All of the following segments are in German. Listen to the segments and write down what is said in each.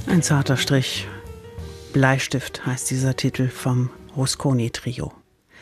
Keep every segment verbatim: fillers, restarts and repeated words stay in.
Ein zarter Strich. Bleistift heißt dieser Titel vom Rusconi-Trio.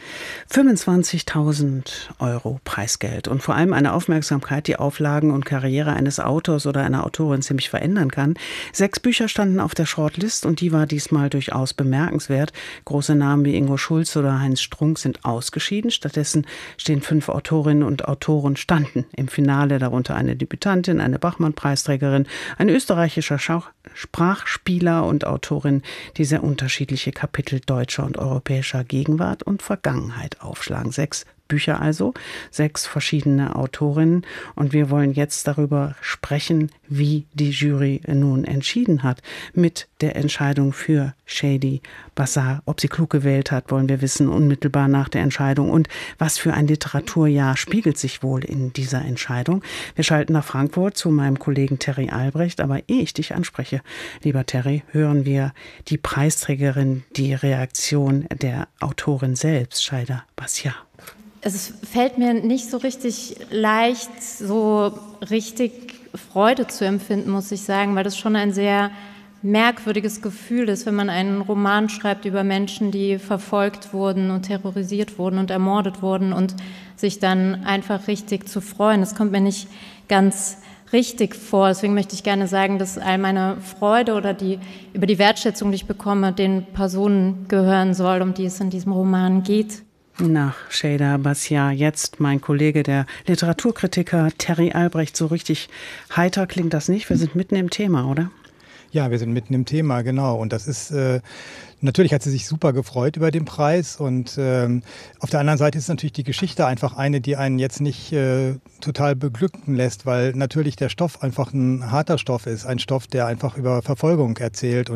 fünfundzwanzigtausend Euro Preisgeld und vor allem eine Aufmerksamkeit, die Auflagen und Karriere eines Autors oder einer Autorin ziemlich verändern kann. Sechs Bücher standen auf der Shortlist und die war diesmal durchaus bemerkenswert. Große Namen wie Ingo Schulz oder Heinz Strunk sind ausgeschieden. Stattdessen stehen fünf Autorinnen und Autoren standen im Finale, darunter eine Debütantin, eine Bachmann-Preisträgerin, ein österreichischer Schau- Sprachspieler und Autorin, die sehr unterschiedliche Kapitel deutscher und europäischer Gegenwart und Vergangenheit aufschlagen. Sechs Bücher also, sechs verschiedene Autorinnen. Und wir wollen jetzt darüber sprechen, wie die Jury nun entschieden hat mit der Entscheidung für Shadi Bassar. Ob sie klug gewählt hat, wollen wir wissen, unmittelbar nach der Entscheidung. Und was für ein Literaturjahr spiegelt sich wohl in dieser Entscheidung? Wir schalten nach Frankfurt zu meinem Kollegen Terry Albrecht. Aber ehe ich dich anspreche, lieber Terry, hören wir die Preisträgerin, die Reaktion der Autorin selbst, Shadi Bassar. Es fällt mir nicht so richtig leicht, so richtig Freude zu empfinden, muss ich sagen, weil das schon ein sehr merkwürdiges Gefühl ist, wenn man einen Roman schreibt über Menschen, die verfolgt wurden und terrorisiert wurden und ermordet wurden und sich dann einfach richtig zu freuen. Das kommt mir nicht ganz richtig vor. Deswegen möchte ich gerne sagen, dass all meine Freude oder die über die Wertschätzung, die ich bekomme, den Personen gehören soll, um die es in diesem Roman geht. Nach Shadi Bassar jetzt mein Kollege, der Literaturkritiker Terry Albrecht. So richtig heiter klingt das nicht. Wir sind mitten im Thema, oder? Ja, wir sind mitten im Thema, genau. Und das ist, äh, natürlich hat sie sich super gefreut über den Preis. Und ähm, auf der anderen Seite ist natürlich die Geschichte einfach eine, die einen jetzt nicht äh, total beglücken lässt, weil natürlich der Stoff einfach ein harter Stoff ist. Ein Stoff, der einfach über Verfolgung erzählt.